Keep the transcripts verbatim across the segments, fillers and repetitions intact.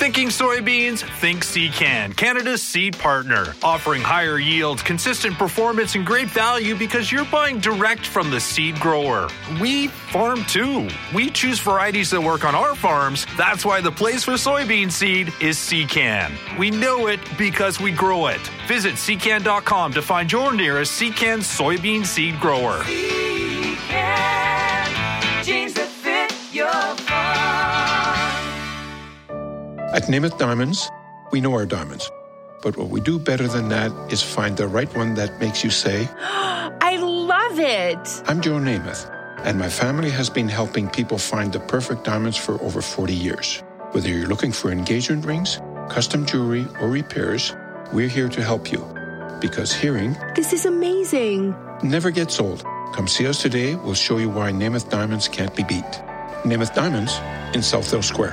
Thinking soybeans? Think Secan, Canada's seed partner. Offering higher yields, consistent performance, and great value because you're buying direct from the seed grower. We farm too. We choose varieties that work on our farms. That's why the place for soybean seed is Secan. We know it because we grow it. Visit secan dot com to find your nearest Secan soybean seed grower. Secan, genes that fit your farm. At Namath Diamonds, we know our diamonds. But what we do better than that is find the right one that makes you say, I love it. I'm Joe Namath, and my family has been helping people find the perfect diamonds for over forty years. Whether you're looking for engagement rings, custom jewelry, or repairs, we're here to help you. Because hearing, this is amazing, never gets old. Come see us today. We'll show you why Namath Diamonds can't be beat. Namath Diamonds in Southdale Square.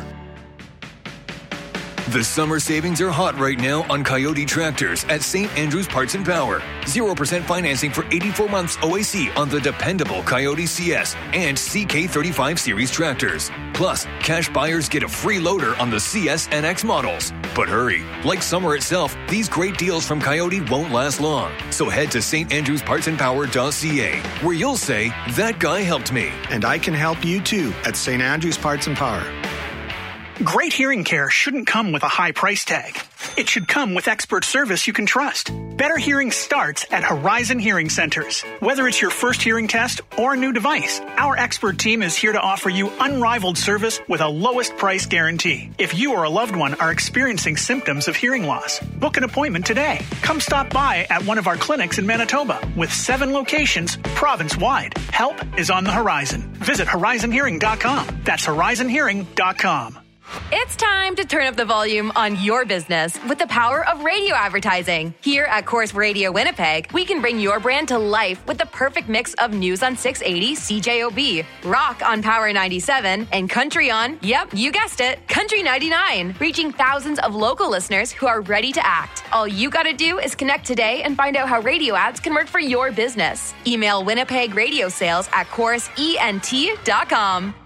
The summer savings are hot right now on Coyote tractors at Saint Andrews Parts and Power. zero percent financing for eighty-four months O A C on the dependable Coyote C S and C K thirty-five series tractors. Plus, cash buyers get a free loader on the C S N X models. But hurry, like summer itself, these great deals from Coyote won't last long. So head to st andrews parts and power dot c a, where you'll say, that guy helped me. And I can help you too at Saint Andrews Parts and Power. Great hearing care shouldn't come with a high price tag. It should come with expert service you can trust. Better hearing starts at Horizon Hearing Centers. Whether it's your first hearing test or a new device, our expert team is here to offer you unrivaled service with a lowest price guarantee. If you or a loved one are experiencing symptoms of hearing loss, book an appointment today. Come stop by at one of our clinics in Manitoba with seven locations province-wide. Help is on the horizon. Visit horizon hearing dot com. That's horizon hearing dot com. It's time to turn up the volume on your business with the power of radio advertising. Here at Corus Radio Winnipeg, we can bring your brand to life with the perfect mix of news on six eighty C J O B, rock on Power ninety-seven, and country on, yep, you guessed it, Country ninety-nine, reaching thousands of local listeners who are ready to act. All you gotta do is connect today and find out how radio ads can work for your business. Email Winnipeg Radio Sales at corus ent dot com.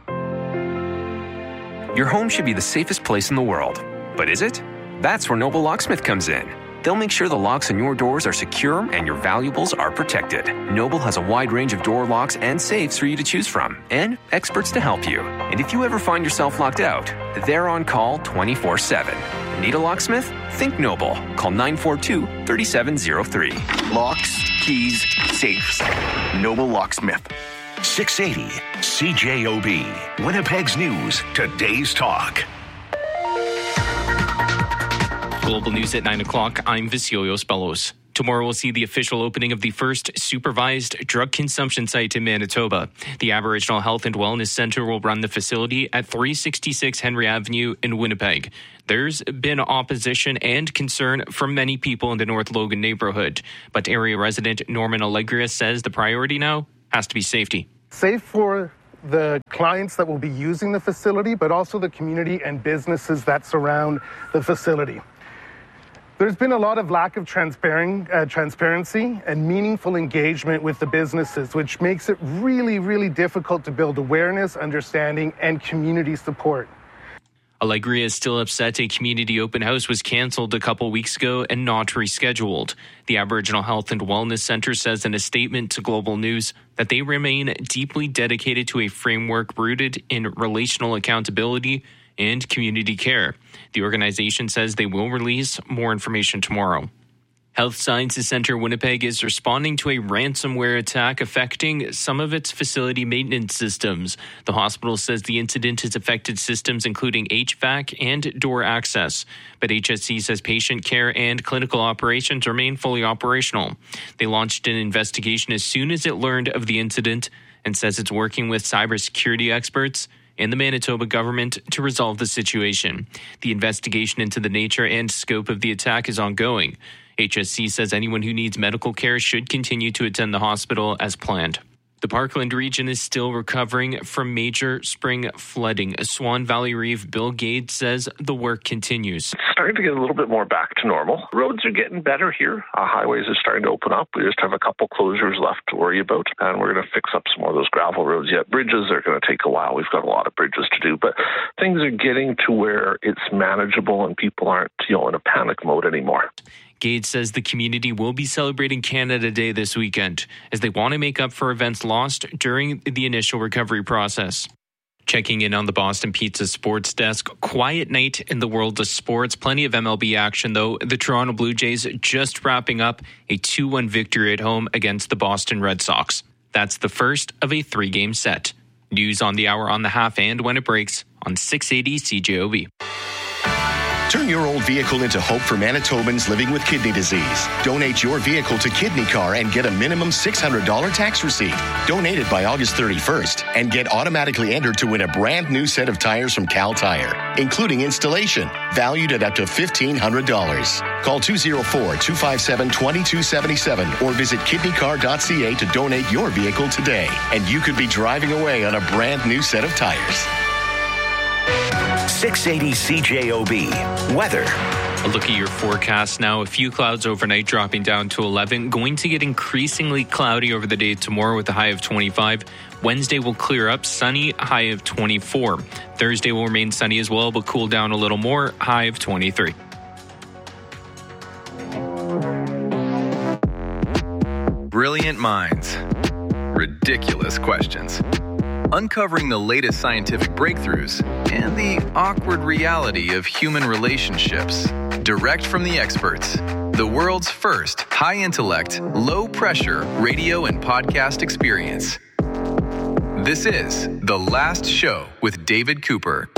Your home should be the safest place in the world. But is it? That's where Noble Locksmith comes in. They'll make sure the locks on your doors are secure and your valuables are protected. Noble has a wide range of door locks and safes for you to choose from, and experts to help you. And if you ever find yourself locked out, they're on call twenty-four seven. Need a locksmith? Think Noble. Call nine four two, three seven zero three. Locks, keys, safes. Noble Locksmith. six eighty C J O B. Winnipeg's News. Today's Talk. Global News at nine o'clock. I'm Visiolios Bellos. Tomorrow we'll see the official opening of the first supervised drug consumption site in Manitoba. The Aboriginal Health and Wellness Centre will run the facility at three sixty-six Henry Avenue in Winnipeg. There's been opposition and concern from many people in the North Logan neighborhood, but area resident Norman Allegria says the priority now has to be safety. Safe for the clients that will be using the facility, but also the community and businesses that surround the facility. There's been a lot of lack of transparent, uh, transparency and meaningful engagement with the businesses, which makes it really, really difficult to build awareness, understanding, and community support. Allegria is still upset a community open house was cancelled a couple weeks ago and not rescheduled. The Aboriginal Health and Wellness Centre says in a statement to Global News that they remain deeply dedicated to a framework rooted in relational accountability and community care. The organization says they will release more information tomorrow. Health Sciences Centre Winnipeg is responding to a ransomware attack affecting some of its facility maintenance systems. The hospital says the incident has affected systems including H V A C and door access. But H S C says patient care and clinical operations remain fully operational. They launched an investigation as soon as it learned of the incident and says it's working with cybersecurity experts and the Manitoba government to resolve the situation. The investigation into the nature and scope of the attack is ongoing. H S C says anyone who needs medical care should continue to attend the hospital as planned. The Parkland region is still recovering from major spring flooding. Swan Valley Reeve Bill Gates says the work continues. It's starting to get a little bit more back to normal. Roads are getting better here. Uh, highways are starting to open up. We just have a couple closures left to worry about, and we're going to fix up some more of those gravel roads yet. Bridges are going to take a while. We've got a lot of bridges to do, but things are getting to where it's manageable and people aren't, you know, in a panic mode anymore. Gates says the community will be celebrating Canada Day this weekend as they want to make up for events lost during the initial recovery process. Checking in on the Boston Pizza Sports Desk, quiet night in the world of sports. Plenty of M L B action, though. The Toronto Blue Jays just wrapping up a two one victory at home against the Boston Red Sox. That's the first of a three-game set. News on the hour, on the half, and when it breaks on six eighty C J O B. Turn your old vehicle into hope for Manitobans living with kidney disease. Donate your vehicle to Kidney Car and get a minimum six hundred dollars tax receipt. Donate it by August thirty-first and get automatically entered to win a brand new set of tires from Cal Tire, including installation, valued at up to fifteen hundred dollars. Call two oh four, two five seven, two two seven seven or visit kidney car dot c a to donate your vehicle today. And you could be driving away on a brand new set of tires. six eighty C J O B. Weather. A look at your forecast now. A few clouds overnight dropping down to eleven. Going to get increasingly cloudy over the day tomorrow with a high of twenty-five. Wednesday will clear up, sunny, high of twenty-four. Thursday will remain sunny as well, but cool down a little more, high of twenty-three. Brilliant minds. Ridiculous questions. Uncovering the latest scientific breakthroughs and the awkward reality of human relationships. Direct from the experts. The world's first high-intellect, low-pressure radio and podcast experience. This is The Last Show with David Cooper.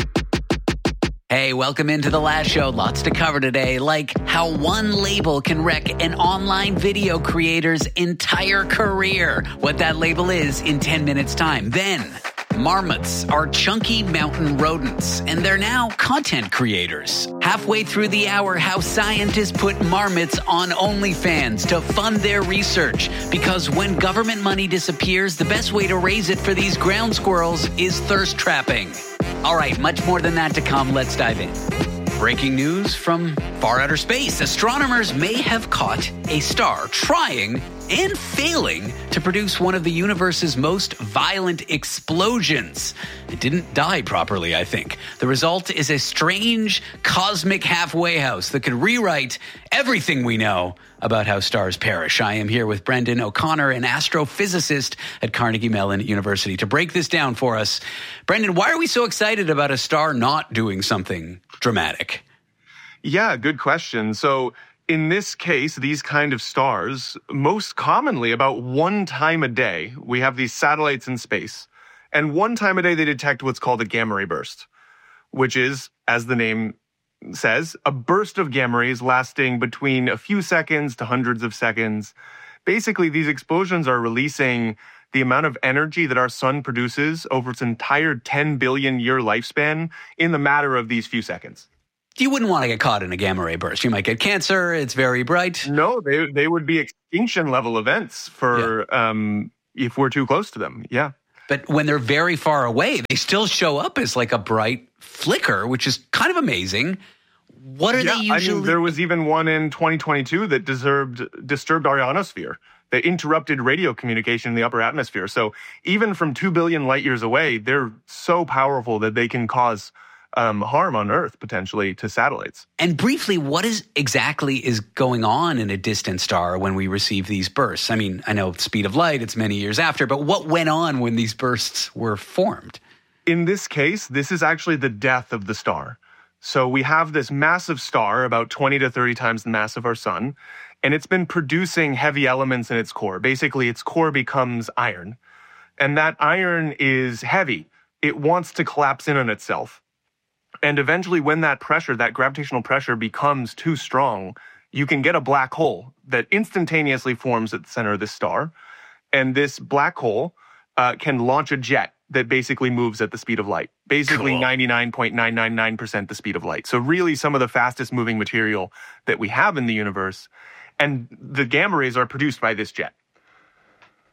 Hey, welcome into The Last Show. Lots to cover today, like how one label can wreck an online video creator's entire career. What that label is in ten minutes time. Then, marmots are chunky mountain rodents, and they're now content creators. Halfway through the hour, how scientists put marmots on OnlyFans to fund their research. Because when government money disappears, the best way to raise it for these ground squirrels is thirst trapping. All right, much more than that to come. Let's dive in. Breaking news from far outer space. Astronomers may have caught a star trying and failing to produce one of the universe's most violent explosions. It didn't die properly, I think. The result is a strange cosmic halfway house that could rewrite everything we know about how stars perish. I am here with Brendan O'Connor, an astrophysicist at Carnegie Mellon University, to break this down for us. Brendan, why are we so excited about a star not doing something dramatic? Yeah, good question. So in this case, these kind of stars, most commonly about one time a day, we have these satellites in space. And one time a day, they detect what's called a gamma ray burst, which is, as the name says, a burst of gamma rays lasting between a few seconds to hundreds of seconds. Basically, these explosions are releasing the amount of energy that our sun produces over its entire ten billion year lifespan in the matter of these few seconds. You wouldn't want to get caught in a gamma ray burst. You might get cancer. It's very bright. No, they they would be extinction level events for yeah. um, if we're too close to them. Yeah. But when they're very far away, they still show up as like a bright flicker, which is kind of amazing. What are yeah, they usually? I mean, there was even one in twenty twenty-two that deserved, disturbed our ionosphere. They interrupted radio communication in the upper atmosphere. So even from two billion light years away, they're so powerful that they can cause um, harm on Earth, potentially, to satellites. And briefly, what is exactly is going on in a distant star when we receive these bursts? I mean, I know speed of light, it's many years after, but what went on when these bursts were formed? In this case, this is actually the death of the star. So we have this massive star, about twenty to thirty times the mass of our sun, and it's been producing heavy elements in its core. Basically, its core becomes iron, and that iron is heavy. It wants to collapse in on itself. And eventually, when that pressure, that gravitational pressure becomes too strong, you can get a black hole that instantaneously forms at the center of this star. And this black hole uh, can launch a jet that basically moves at the speed of light. Basically, cool. ninety-nine point nine nine nine percent the speed of light. So really some of the fastest moving material that we have in the universe. And the gamma rays are produced by this jet.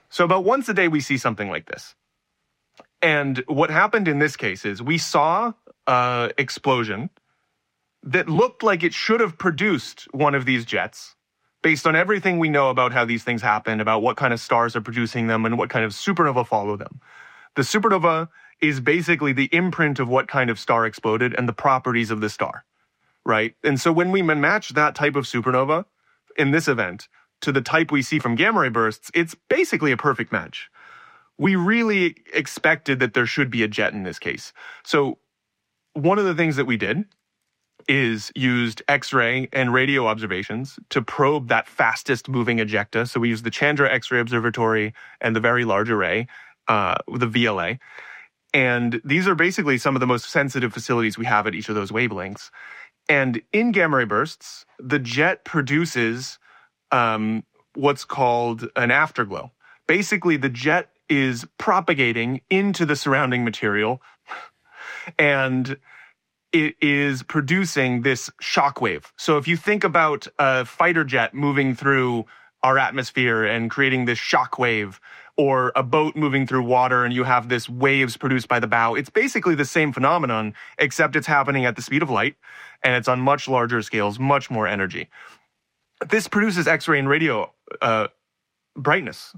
So about once a day, we see something like this. And what happened in this case is we saw an explosion that looked like it should have produced one of these jets, based on everything we know about how these things happen, about what kind of stars are producing them, and what kind of supernova follow them. The supernova is basically the imprint of what kind of star exploded and the properties of the star, right? And so when we match that type of supernova in this event to the type we see from gamma ray bursts, it's basically a perfect match. We really expected that there should be a jet in this case. So one of the things that we did is used X-ray and radio observations to probe that fastest moving ejecta. So we used the Chandra X-ray Observatory and the Very Large Array, uh, the V L A. And these are basically some of the most sensitive facilities we have at each of those wavelengths. And in gamma ray bursts, the jet produces um, what's called an afterglow. Basically, the jet is propagating into the surrounding material, and it is producing this shock wave. So if you think about a fighter jet moving through our atmosphere and creating this shock wave, or a boat moving through water and you have this waves produced by the bow, it's basically the same phenomenon, except it's happening at the speed of light, and it's on much larger scales, much more energy. This produces X-ray and radio uh, brightness.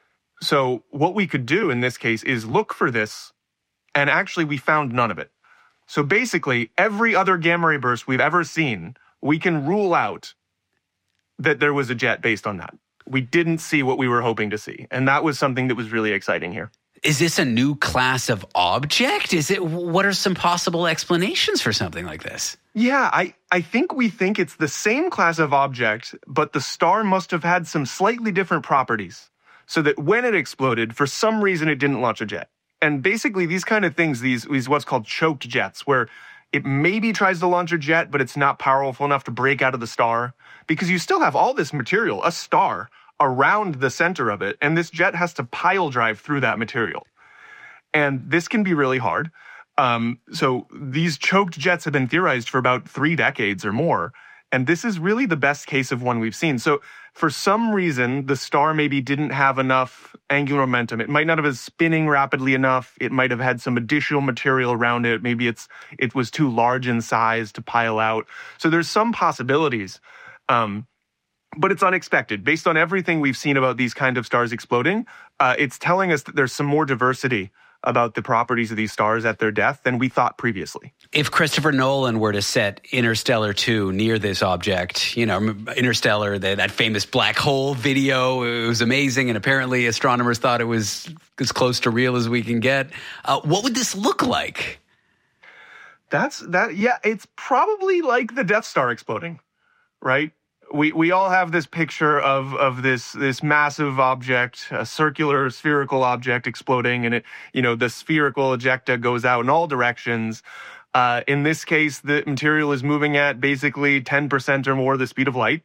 So what we could do in this case is look for this, and actually we found none of it. So basically, every other gamma ray burst we've ever seen, we can rule out that there was a jet based on that. We didn't see what we were hoping to see, and that was something that was really exciting here. Is this a new class of object? Is it? What are some possible explanations for something like this? Yeah, I, I think we think it's the same class of object, but the star must have had some slightly different properties, so that when it exploded, for some reason it didn't launch a jet. And basically these kind of things, these, these what's called choked jets, where it maybe tries to launch a jet, but it's not powerful enough to break out of the star, because you still have all this material, a star, around the center of it, and this jet has to pile drive through that material. And this can be really hard. Um, so these choked jets have been theorized for about three decades or more, and this is really the best case of one we've seen. So for some reason, the star maybe didn't have enough angular momentum. It might not have been spinning rapidly enough. It might have had some additional material around it. Maybe it's it was too large in size to pile out. So there's some possibilities. Um, But it's unexpected. Based on everything we've seen about these kind of stars exploding, uh, it's telling us that there's some more diversity about the properties of these stars at their death than we thought previously. If Christopher Nolan were to set Interstellar two near this object, you know, Interstellar, the, that famous black hole video, it was amazing, and apparently astronomers thought it was as close to real as we can get. Uh, what would this look like? That's that. Yeah, it's probably like the Death Star exploding, right? We we all have this picture of of this this massive object, a circular spherical object exploding, and it you know the spherical ejecta goes out in all directions. Uh, in this case, the material is moving at basically ten percent or more the speed of light.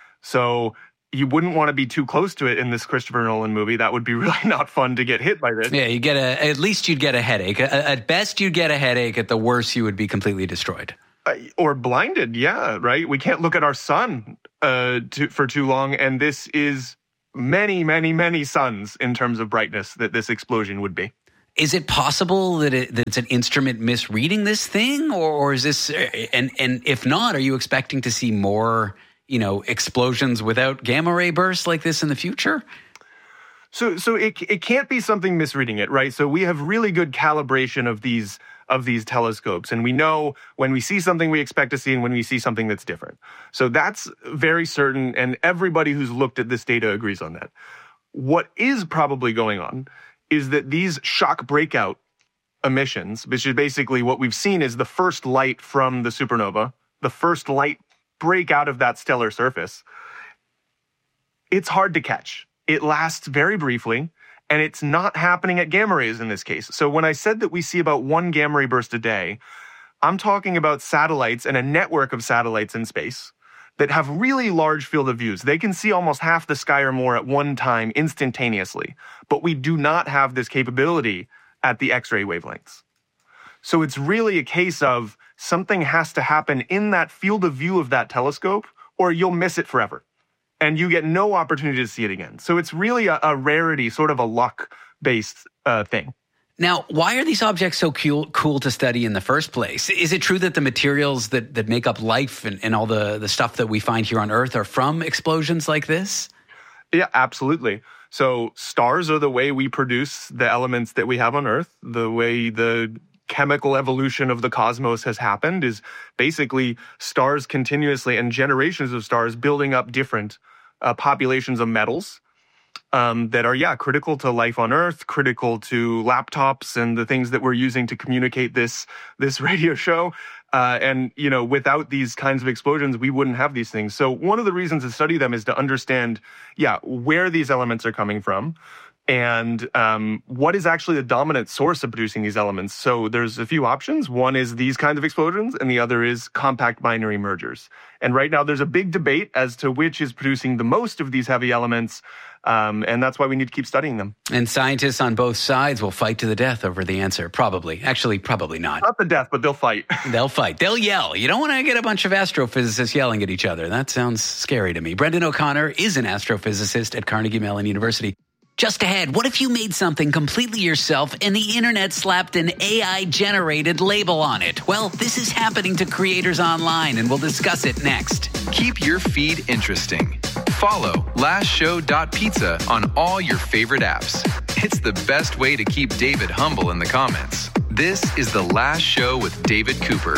So you wouldn't want to be too close to it in this Christopher Nolan movie. That would be really not fun to get hit by this. Yeah, you get a at least you'd get a headache. At best, you'd get a headache. At the worst, you would be completely destroyed. Uh, or blinded, yeah, right? We can't look at our sun uh, to, for too long, and this is many, many, many suns in terms of brightness that this explosion would be. Is it possible that, it, that it's an instrument misreading this thing, or, or is this? And and if not, are you expecting to see more, you know, explosions without gamma ray bursts like this in the future? So, so it it can't be something misreading it, right? So we have really good calibration of these of these telescopes, and we know when we see something we expect to see and when we see something that's different. So that's very certain, and everybody who's looked at this data agrees on that. What is probably going on is that these shock breakout emissions, which is basically what we've seen is the first light from the supernova, the first light break out of that stellar surface, it's hard to catch. It lasts very briefly, and it's not happening at gamma rays in this case. So when I said that we see about one gamma ray burst a day, I'm talking about satellites and a network of satellites in space that have really large field of views. They can see almost half the sky or more at one time instantaneously, but we do not have this capability at the X-ray wavelengths. So it's really a case of something has to happen in that field of view of that telescope, or you'll miss it forever. and you get no opportunity to see it again. So it's really a, a rarity, sort of a luck-based uh, thing. Now, why are these objects so cool, cool to study in the first place? Is it true that the materials that, that make up life and, and all the, the stuff that we find here on Earth are from explosions like this? Yeah, absolutely. So stars are the way we produce the elements that we have on Earth. The way the chemical evolution of the cosmos has happened is basically stars continuously and generations of stars building up different uh, populations of metals. Um, that are, yeah, critical to life on Earth, critical to laptops and the things that we're using to communicate this this radio show. Uh, and, you know, without these kinds of explosions, we wouldn't have these things. So one of the reasons to study them is to understand, yeah, where these elements are coming from and um, what is actually the dominant source of producing these elements. So there's a few options. One is these kinds of explosions, and the other is compact binary mergers. And right now there's a big debate as to which is producing the most of these heavy elements. Um, and that's why we need to keep studying them. And scientists on both sides will fight to the death over the answer, probably. Actually, probably not. Not the death, but they'll fight. They'll fight. They'll yell. You don't want to get a bunch of astrophysicists yelling at each other. That sounds scary to me. Brendan O'Connor is an astrophysicist at Carnegie Mellon University. Just ahead, what if you made something completely yourself and the internet slapped an A I-generated label on it? Well, this is happening to creators online, and we'll discuss it next. Keep your feed interesting. Follow last show dot pizza on all your favorite apps. It's the best way to keep David humble in the comments. This is The Last Show with David Cooper.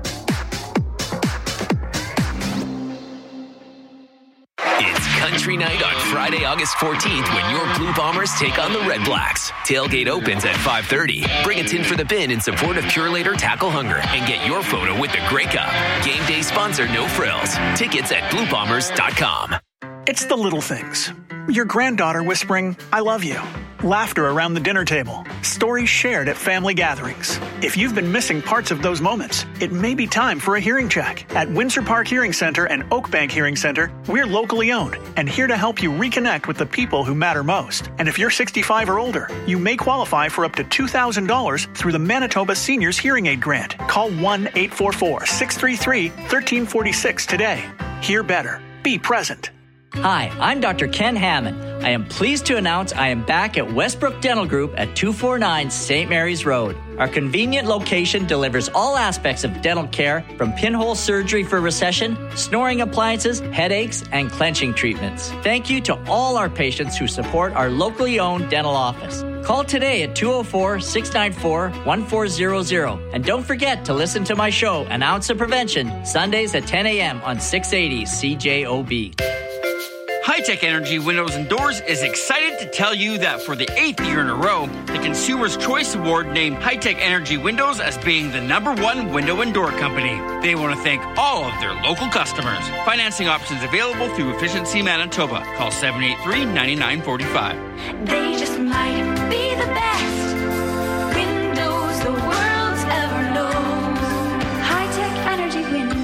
It's Country Night on Friday, August fourteenth when your Blue Bombers take on the Red Blacks. Tailgate opens at five thirty. Bring a tin for the bin in support of Purelator Tackle Hunger and get your photo with the Grey Cup. Game day sponsor No Frills. Tickets at blue bombers dot com. It's the little things. Your granddaughter whispering, I love you. Laughter around the dinner table. Stories shared at family gatherings. If you've been missing parts of those moments, it may be time for a hearing check. At Windsor Park Hearing Center and Oakbank Hearing Center, we're locally owned and here to help you reconnect with the people who matter most. And if you're sixty-five or older, you may qualify for up to two thousand dollars through the Manitoba Seniors Hearing Aid Grant. Call one eight four four, six three three, one three four six today. Hear better. Be present. Hi, I'm Doctor Ken Hammond. I am pleased to announce I am back at Westbrook Dental Group at two forty-nine Saint Mary's Road. Our convenient location delivers all aspects of dental care, from pinhole surgery for recession, snoring appliances, headaches, and clenching treatments. Thank you to all our patients who support our locally owned dental office. Call today at two oh four, six nine four, one four zero zero. And don't forget to listen to my show, An Ounce of Prevention, Sundays at ten a.m. on six eighty C J O B. High-Tech Energy Windows and Doors is excited to tell you that for the eighth year in a row, the Consumer's Choice Award named High-Tech Energy Windows as being the number one window and door company. They want to thank all of their local customers. Financing options available through Efficiency Manitoba. Call seven eight three, nine nine four five. They just might be the best windows the world's ever known. High-Tech Energy Windows.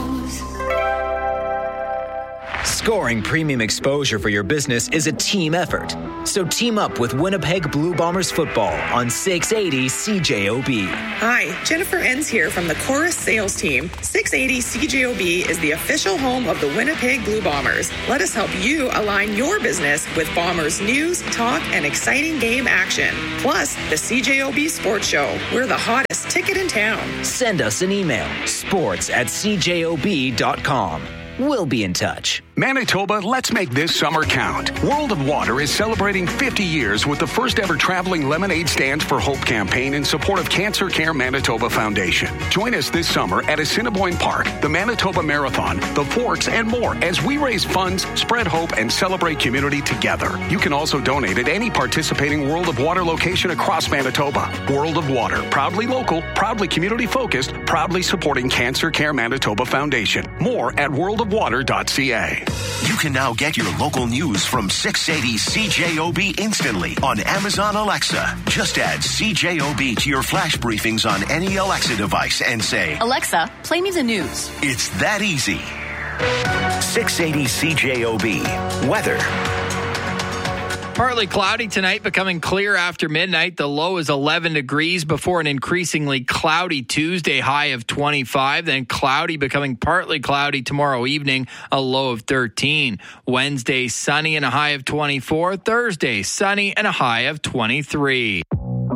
Scoring premium exposure for your business is a team effort. So team up with Winnipeg Blue Bombers football on six eighty C J O B. Hi, Jennifer Enns here from the Chorus sales team. six eighty C J O B is the official home of the Winnipeg Blue Bombers. Let us help you align your business with Bombers news, talk, and exciting game action. Plus, the C J O B Sports Show. We're the hottest ticket in town. Send us an email, sports at c j o b dot com. We'll be in touch. Manitoba, let's make this summer count. World of Water is celebrating fifty years with the first ever traveling Lemonade Stands for Hope campaign in support of Cancer Care Manitoba Foundation. Join us this summer at Assiniboine Park, the Manitoba Marathon, the Forks, and more as we raise funds, spread hope, and celebrate community together. You can also donate at any participating World of Water location across Manitoba. World of Water, proudly local, proudly community-focused, proudly supporting Cancer Care Manitoba Foundation. More at world of water dot c a. You can now get your local news from six eighty C J O B instantly on Amazon Alexa. Just add C J O B to your flash briefings on any Alexa device and say, Alexa, play me the news. It's that easy. six eighty C J O B. Weather. Partly cloudy tonight, becoming clear after midnight. The low is eleven degrees before an increasingly cloudy Tuesday, high of twenty-five. Then cloudy, becoming partly cloudy tomorrow evening, a low of thirteen. Wednesday, sunny and a high of twenty-four. Thursday, sunny and a high of twenty-three.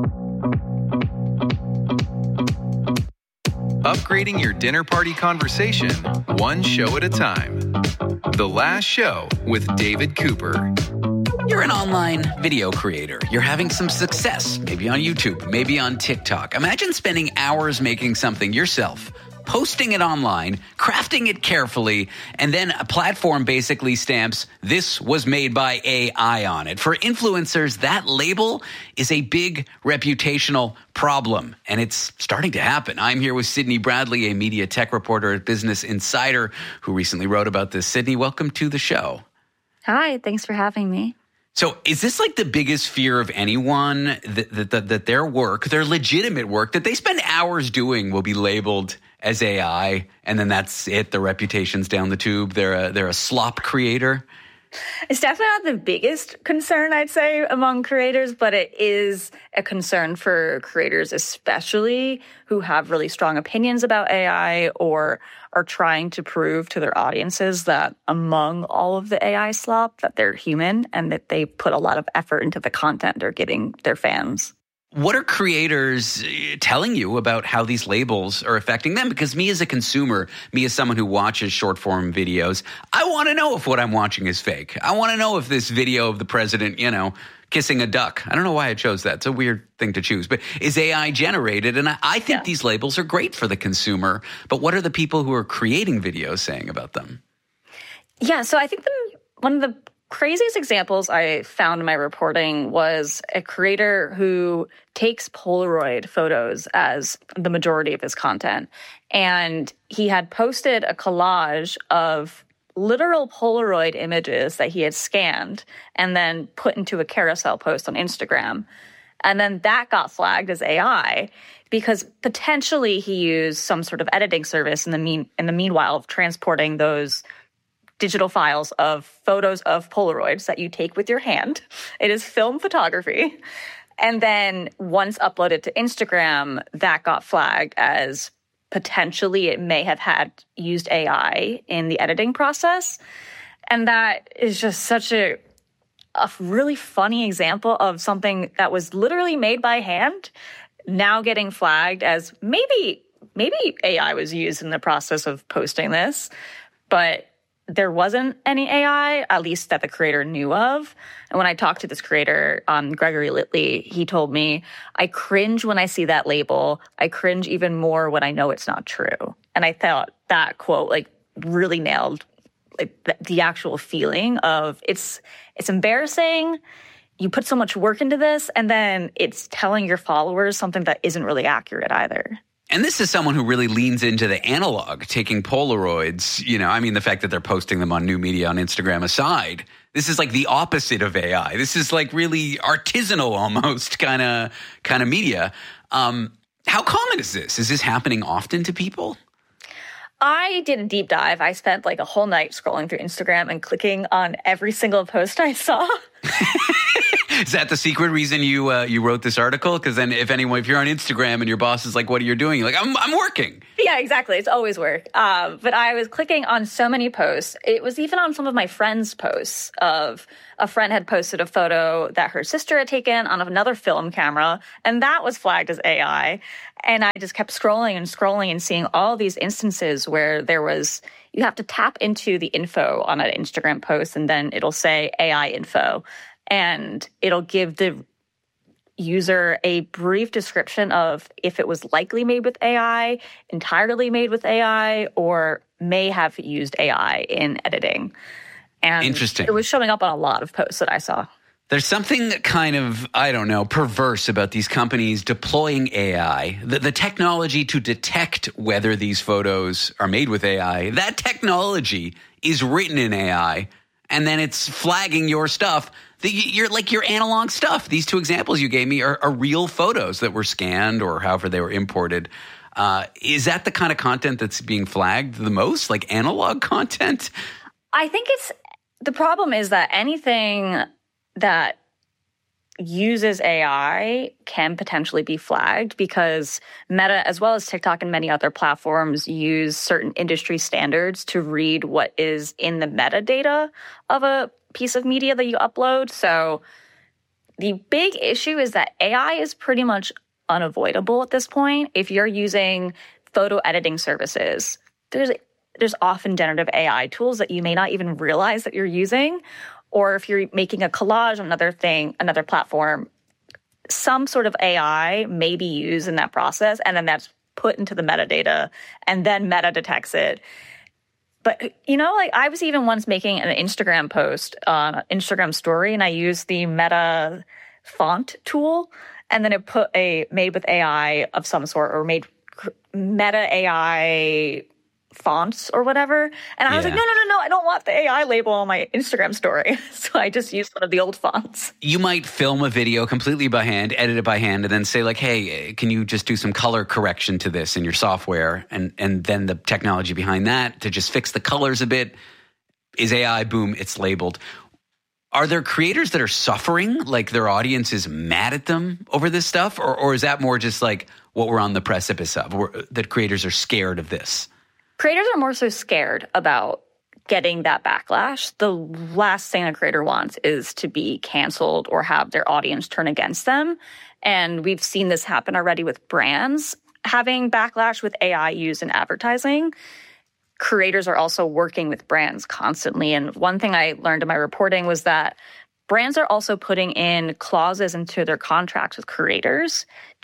Upgrading your dinner party conversation, one show at a time. The Last Show with David Cooper. You're an online video creator. You're having some success, maybe on YouTube, maybe on TikTok. Imagine spending hours making something yourself, posting it online, crafting it carefully, and then a platform basically stamps, "This was made by A I" on it. For influencers, that label is a big reputational problem, and it's starting to happen. I'm here with Sydney Bradley, a media tech reporter at Business Insider, who recently wrote about this. Sydney, welcome to the show. Hi, thanks for having me. So is this like the biggest fear of anyone, that, that, that, that their work, their legitimate work that they spend hours doing will be labeled as A I, and then that's it, the reputation's down the tube, they're a, they're a slop creator? It's definitely not the biggest concern, I'd say, among creators, but it is a concern for creators, especially who have really strong opinions about A I or are trying to prove to their audiences that among all of the A I slop, that they're human and that they put a lot of effort into the content they're giving their fans. What are creators telling you about how these labels are affecting them? Because me as a consumer, me as someone who watches short form videos, I want to know if what I'm watching is fake. I want to know if this video of the president, you know, kissing a duck. I don't know why I chose that. It's a weird thing to choose, but is A I generated? And I, I think yeah. these labels are great for the consumer. But what are the people who are creating videos saying about them? Yeah, so I think the, one of the craziest examples I found in my reporting was a creator who takes Polaroid photos as the majority of his content. And he had posted a collage of literal Polaroid images that he had scanned and then put into a carousel post on Instagram. And then that got flagged as A I because potentially he used some sort of editing service in the mean in the meanwhile of transporting those digital files of photos of Polaroids that you take with your hand. It is film photography. And then once uploaded to Instagram, that got flagged as potentially it may have had used A I in the editing process. And that is just such a, a really funny example of something that was literally made by hand now getting flagged as maybe, maybe A I was used in the process of posting this, but there wasn't any A I, at least that the creator knew of. And when I talked to this creator, um, Gregory Litley, he told me, I cringe when I see that label. I cringe even more when I know it's not true. And I thought that quote like really nailed like the, the actual feeling of it's it's embarrassing. You put so much work into this, and then it's telling your followers something that isn't really accurate either. And this is someone who really leans into the analog, taking Polaroids. You know, I mean, the fact that they're posting them on new media on Instagram aside, this is like the opposite of A I. This is like really artisanal almost kind of kind of media. Um, how common is this? Is this happening often to people? I did a deep dive. I spent like a whole night scrolling through Instagram and clicking on every single post I saw. Is that the secret reason you uh, you wrote this article? Because then if anyone, if you're on Instagram and your boss is like, what are you doing? You're like, I'm, I'm working. Yeah, exactly. It's always work. Um, but I was clicking on so many posts. It was even on some of my friends' posts of a friend had posted a photo that her sister had taken on another film camera, and that was flagged as A I. And I just kept scrolling and scrolling and seeing all these instances where there was, you have to tap into the info on an Instagram post, and then it'll say A I info. And it'll give the user a brief description of if it was likely made with A I, entirely made with A I, or may have used A I in editing. And interesting. It was showing up on a lot of posts that I saw. There's something kind of, I don't know, perverse about these companies deploying A I. The, the technology to detect whether these photos are made with A I, that technology is written in A I, and then it's flagging your stuff. The, you're like your analog stuff. These two examples you gave me are, are real photos that were scanned or however they were imported. Uh, is that the kind of content that's being flagged the most, like analog content? I think it's the problem is that anything that uses A I can potentially be flagged because Meta, as well as TikTok and many other platforms, use certain industry standards to read what is in the metadata of a piece of media that you upload. So the big issue is that A I is pretty much unavoidable at this point. If you're using photo editing services, there's there's often generative A I tools that you may not even realize that you're using. Or if you're making a collage on another thing, another platform, some sort of A I may be used in that process, and then that's put into the metadata, and then Meta detects it. But, you know, like I was even once making an Instagram post, uh, Instagram story, and I used the Meta font tool, and then it put a made with A I of some sort, or made Meta A I fonts or whatever. And I was Yeah. like, no, no, no, no, I don't want the A I label on my Instagram story. So I just used one of the old fonts. You might film a video completely by hand, edit it by hand, and then say like, hey, can you just do some color correction to this in your software? And and then the technology behind that to just fix the colors a bit is A I, boom, it's labeled. Are there creators that are suffering, like their audience is mad at them over this stuff? Or, or is that more just like what we're on the precipice of, or that creators are scared of this? Creators are more so scared about getting that backlash. The last thing a creator wants is to be canceled or have their audience turn against them. And we've seen this happen already with brands having backlash with A I used in advertising. Creators are also working with brands constantly. And one thing I learned in my reporting was that brands are also putting in clauses into their contracts with creators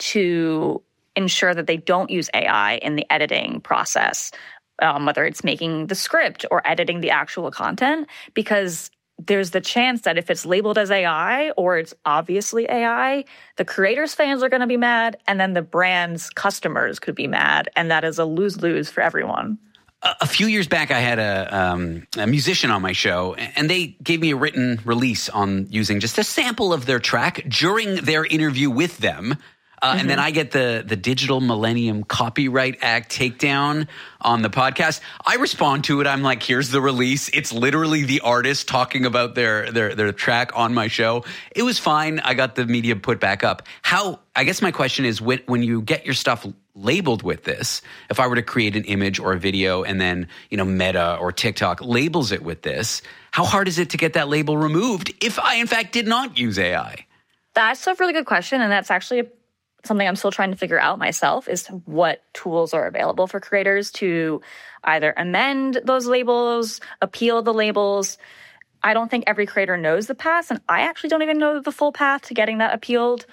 to ensure that they don't use A I in the editing process. Um, whether it's making the script or editing the actual content, because there's the chance that if it's labeled as A I or it's obviously A I, the creator's fans are going to be mad, and then the brand's customers could be mad, and that is a lose-lose for everyone. A, a few years back, I had a, um, a musician on my show, and they gave me a written release on using just a sample of their track during their interview with them. Uh, mm-hmm. And then I get the the Digital Millennium Copyright Act takedown on the podcast. I respond to it. I'm like, here's the release. It's literally the artist talking about their their their track on my show. It was fine. I got the media put back up. How? I guess my question is, when, when you get your stuff labeled with this, if I were to create an image or a video and then, you know, Meta or TikTok labels it with this, how hard is it to get that label removed if I, in fact, did not use A I? That's a really good question, and that's actually a something I'm still trying to figure out myself, is what tools are available for creators to either amend those labels, appeal the labels. I don't think every creator knows the path, and I actually don't even know the full path to getting that appealed.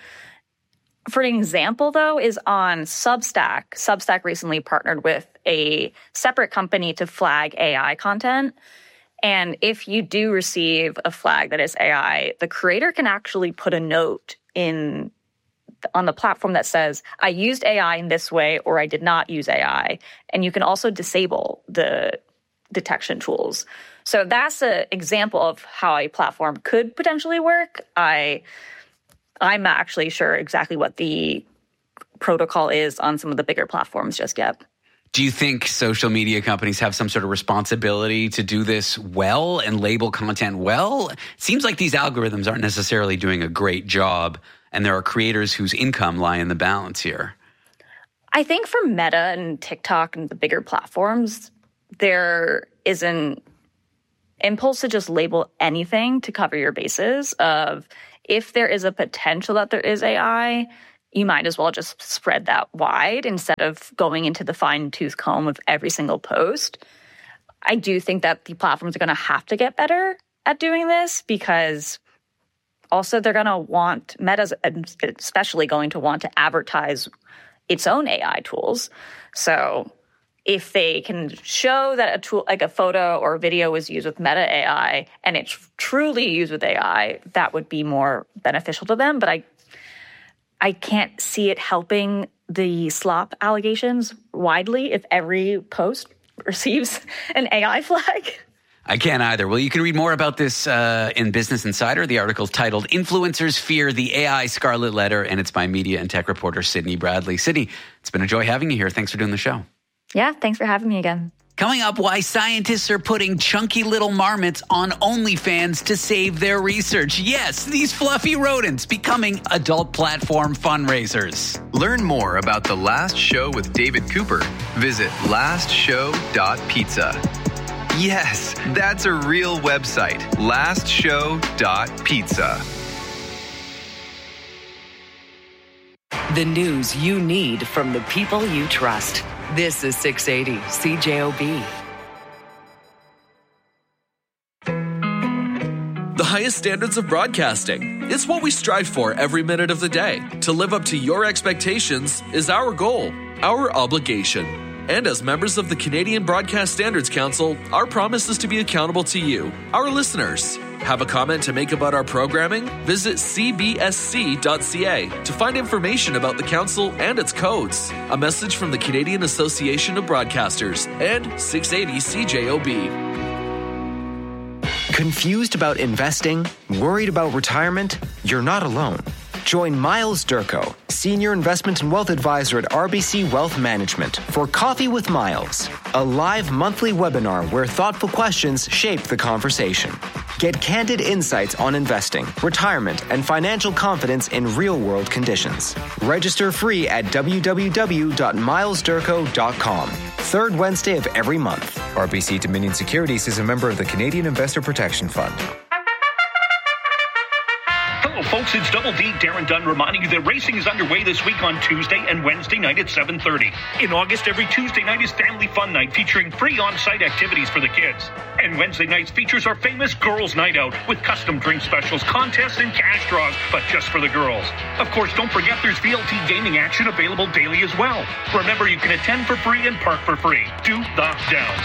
For an example, though, is on Substack. Substack recently partnered with a separate company to flag A I content. And if you do receive a flag that is A I, the creator can actually put a note in on the platform that says, I used A I in this way, or I did not use A I. And you can also disable the detection tools. So that's an example of how a platform could potentially work. I, I'm not actually sure exactly what the protocol is on some of the bigger platforms just yet. Do you think social media companies have some sort of responsibility to do this well and label content well? It seems like these algorithms aren't necessarily doing a great job, and there are creators whose income lie in the balance here. I think for Meta and TikTok and the bigger platforms, there is an impulse to just label anything to cover your bases of, if there is a potential that there is A I, you might as well just spread that wide instead of going into the fine-tooth comb of every single post. I do think that the platforms are going to have to get better at doing this, because also they're going to want, Meta's especially going to want to advertise its own A I tools. So if they can show that a tool, like a photo or a video was used with Meta A I and it's truly used with A I, that would be more beneficial to them. But I I can't see it helping the slop allegations widely if every post receives an A I flag. I can't either. Well, you can read more about this uh, in Business Insider. The article is titled Influencers Fear the A I Scarlet Letter, and it's by media and tech reporter Sydney Bradley. Sydney, it's been a joy having you here. Thanks for doing the show. Yeah, thanks for having me again. Coming up, why scientists are putting chunky little marmots on OnlyFans to save their research. Yes, these fluffy rodents becoming adult platform fundraisers. Learn more about The Last Show with David Cooper. Visit last show dot pizza. Yes, that's a real website. last show dot pizza. The news you need from the people you trust. This is six eighty C J O B. The highest standards of broadcasting. It's what we strive for every minute of the day. To live up to your expectations is our goal, our obligation. And as members of the Canadian Broadcast Standards Council, our promise is to be accountable to you, our listeners. Have a comment to make about our programming? Visit c b s c dot c a to find information about the council and its codes. A message from the Canadian Association of Broadcasters and six eighty C J O B. Confused about investing? Worried about retirement? You're not alone. Join Miles Durko, Senior Investment and Wealth Advisor at R B C Wealth Management, for Coffee with Miles, a live monthly webinar where thoughtful questions shape the conversation. Get candid insights on investing, retirement, and financial confidence in real-world conditions. Register free at w w w dot miles durko dot com. Third Wednesday of every month. R B C Dominion Securities is a member of the Canadian Investor Protection Fund. Hello, folks. It's Double D, Darren Dunn, reminding you that racing is underway this week on Tuesday and Wednesday night at seven thirty. In August, every Tuesday night is Family Fun Night, featuring free on-site activities for the kids. And Wednesday nights features our famous Girls' Night Out, with custom drink specials, contests, and cash draws, but just for the girls. Of course, don't forget there's V L T gaming action available daily as well. Remember, you can attend for free and park for free. Do the Downs.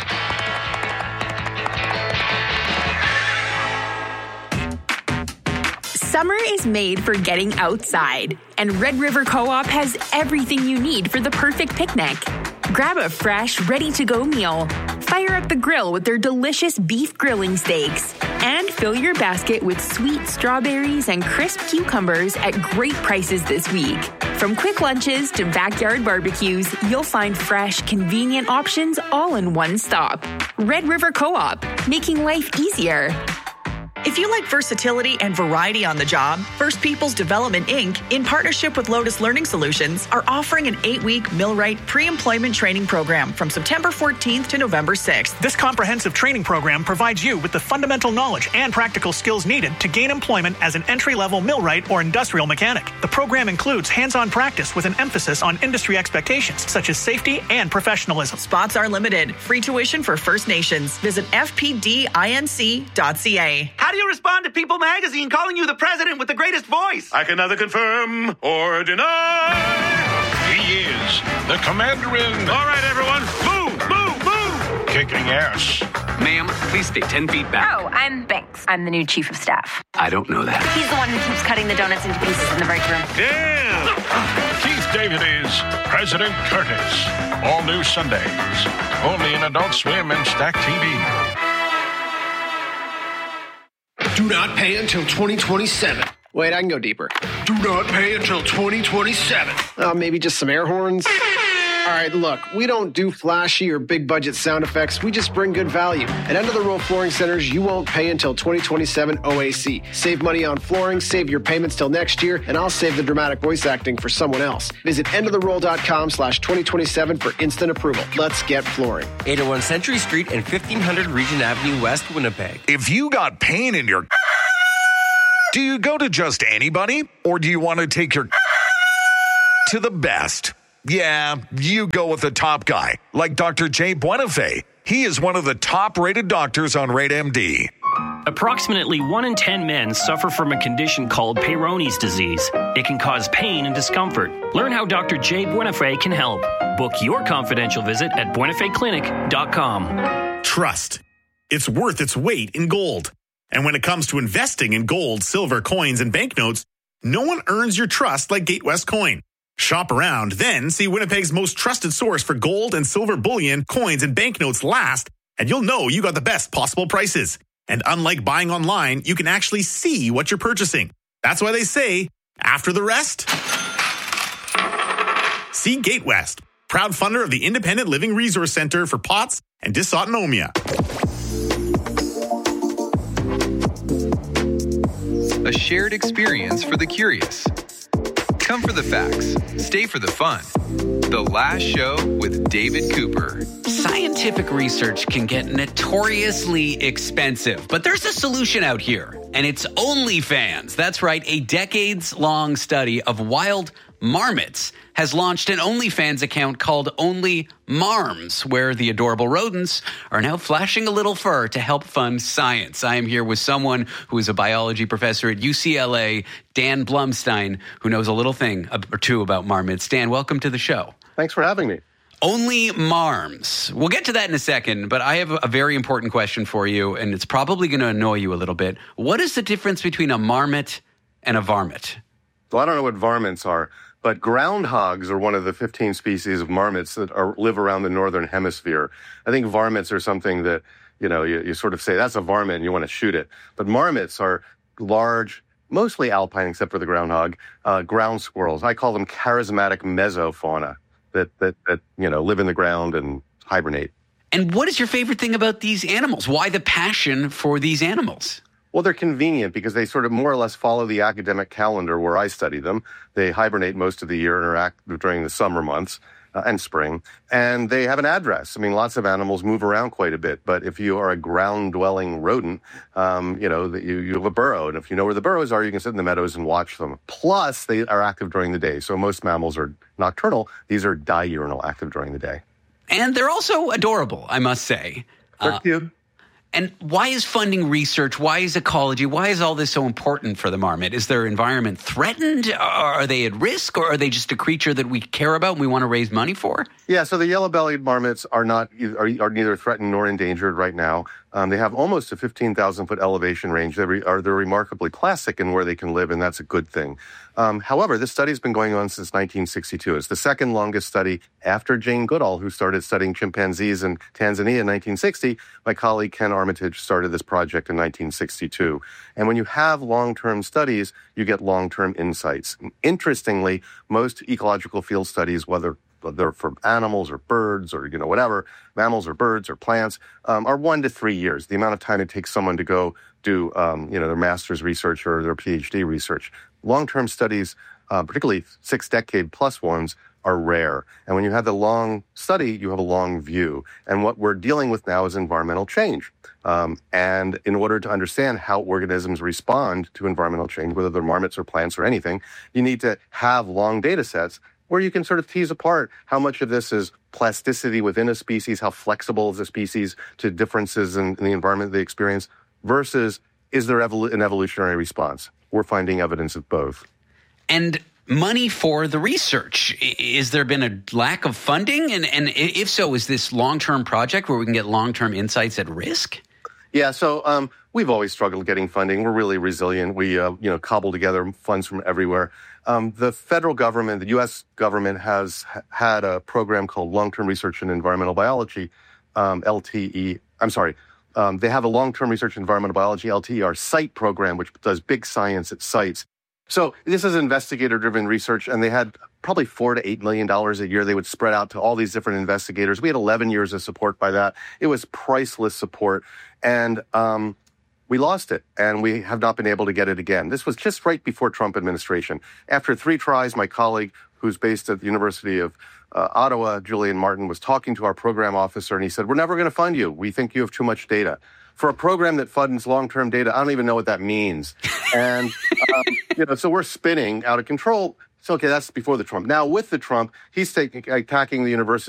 Summer is made for getting outside, and Red River Co-op has everything you need for the perfect picnic. Grab a fresh, ready-to-go meal, fire up the grill with their delicious beef grilling steaks, and fill your basket with sweet strawberries and crisp cucumbers at great prices this week. From quick lunches to backyard barbecues, you'll find fresh, convenient options all in one stop. Red River Co-op, making life easier. If you like versatility and variety on the job, First Peoples Development Incorporated, in partnership with Lotus Learning Solutions, are offering an eight-week Millwright pre-employment training program from September fourteenth to November sixth. This comprehensive training program provides you with the fundamental knowledge and practical skills needed to gain employment as an entry-level millwright or industrial mechanic. The program includes hands-on practice with an emphasis on industry expectations, such as safety and professionalism. Spots are limited. Free tuition for First Nations. Visit f p d inc dot c a. How do you respond to People Magazine calling you the president with the greatest voice? I can neither confirm or deny. He is the commander in... All right, everyone. Move, move, move. Kicking ass. Ma'am, please stay ten feet back. Oh, I'm Banks. I'm the new chief of staff. I don't know that. He's the one who keeps cutting the donuts into pieces in the break room. Yeah. Keith David is President Curtis. All new Sundays. Only in Adult Swim and Stack T V. Do not pay until twenty twenty-seven. Wait, I can go deeper. Do not pay until twenty twenty-seven. Uh, maybe just some air horns? All right, look, we don't do flashy or big budget sound effects. We just bring good value. At End of the Row Flooring Centers, you won't pay until twenty twenty-seven O A C. Save money on flooring, save your payments till next year, and I'll save the dramatic voice acting for someone else. Visit end of the roll dot com slash twenty twenty-seven for instant approval. Let's get flooring. eight oh one Century Street and fifteen hundred Regent Avenue West, Winnipeg. If you got pain in your... Do you go to just anybody, or do you want to take your... to the best? Yeah, you go with the top guy, like Doctor Jay Buenafé. He is one of the top-rated doctors on Rate M D. Approximately one in ten men suffer from a condition called Peyronie's disease. It can cause pain and discomfort. Learn how Doctor Jay Buenafé can help. Book your confidential visit at buenafé clinic dot com. Trust. It's worth its weight in gold. And when it comes to investing in gold, silver, coins, and banknotes, no one earns your trust like Gatewest Coin. Shop around, then see Winnipeg's most trusted source for gold and silver bullion, coins, and banknotes last, and you'll know you got the best possible prices. And unlike buying online, you can actually see what you're purchasing. That's why they say, after the rest, see Gatewest, proud funder of the Independent Living Resource Center for P O T S, and dysautonomia. A shared experience for the curious. Come for the facts, stay for the fun. The Last Show with David Cooper. Scientific research can get notoriously expensive, but there's a solution out here, and it's OnlyFans. That's right, a decades-long study of wild marmots has launched an OnlyFans account called Only Marms, where the adorable rodents are now flashing a little fur to help fund science. I am here with someone who is a biology professor at U C L A, Dan Blumstein, who knows a little thing or two about marmots. Dan, welcome to the show. Thanks for having me. Only Marms. We'll get to that in a second, but I have a very important question for you, and it's probably going to annoy you a little bit. What is the difference between a marmot and a varmint? Well, I don't know what varmints are, but groundhogs are one of the fifteen species of marmots that are, live around the northern hemisphere. I think varmints are something that, you know, you, you sort of say, that's a varmint and you want to shoot it. But marmots are large, mostly alpine except for the groundhog, uh, ground squirrels. I call them charismatic mesofauna that, that, that, you know, live in the ground and hibernate. And what is your favorite thing about these animals? Why the passion for these animals? Well, they're convenient because they sort of more or less follow the academic calendar where I study them. They hibernate most of the year and are active during the summer months uh, and spring. And they have an address. I mean, lots of animals move around quite a bit. But if you are a ground-dwelling rodent, um, you know, that you, you have a burrow. And if you know where the burrows are, you can sit in the meadows and watch them. Plus, they are active during the day. So most mammals are nocturnal. These are diurnal, active during the day. And they're also adorable, I must say. They're uh, cute. And why is funding research? Why is ecology? Why is all this so important for the marmot? Is their environment threatened? Are they at risk? Or are they just a creature that we care about and we want to raise money for? Yeah, so the yellow-bellied marmots are not are, are neither threatened nor endangered right now. Um, they have almost a fifteen thousand foot elevation range. They're, re, are, they're remarkably plastic in where they can live, and that's a good thing. Um, however, this study's been going on since nineteen sixty-two. It's the second longest study after Jane Goodall, who started studying chimpanzees in Tanzania in nineteen sixty. My colleague Ken Armitage started this project in nineteen sixty-two. And when you have long-term studies, you get long-term insights. Interestingly, most ecological field studies, whether they're for animals or birds or, you know, whatever, mammals or birds or plants, um, are one to three years, the amount of time it takes someone to go do, um, you know, their master's research or their PhD research. Long-term studies, uh, particularly six-decade-plus ones, are rare. And when you have the long study, you have a long view. And what we're dealing with now is environmental change. Um, and in order to understand how organisms respond to environmental change, whether they're marmots or plants or anything, you need to have long data sets where you can sort of tease apart how much of this is plasticity within a species, how flexible is a species to differences in, in the environment they experience, versus is there evol- an evolutionary response? We're finding evidence of both. And money for the research. Is there been a lack of funding? And, and if so, is this long-term project where we can get long-term insights at risk? Yeah, so um, we've always struggled getting funding. We're really resilient. We, uh, you know, cobble together funds from everywhere. Um, the federal government, the U S government, has ha- had a program called Long-Term Research in Environmental Biology, um, L T E. I'm sorry. Um, they have a Long-Term Research in Environmental Biology, L T E R, site program, which does big science at sites. So this is investigator-driven research, and they had probably four to eight million dollars a year. They would spread out to all these different investigators. We had eleven years of support by that. It was priceless support, and um, we lost it, and we have not been able to get it again. This was just right before Trump administration. After three tries, my colleague, who's based at the University of uh, Ottawa, Julian Martin, was talking to our program officer, and he said, "We're never going to fund you. We think you have too much data." For a program that funds long-term data, I don't even know what that means. And, um, you know, so we're spinning out of control. So, okay, that's before the Trump. Now, with the Trump, he's taking, attacking the university.